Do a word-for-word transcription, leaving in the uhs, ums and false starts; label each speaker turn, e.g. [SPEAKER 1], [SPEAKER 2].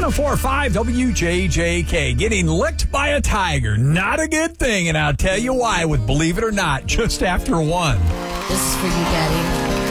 [SPEAKER 1] oh four point five W J J K. Getting licked by a tiger. Not a good thing, and I'll tell you why with Believe It or Not just after one.
[SPEAKER 2] This is for you, Daddy.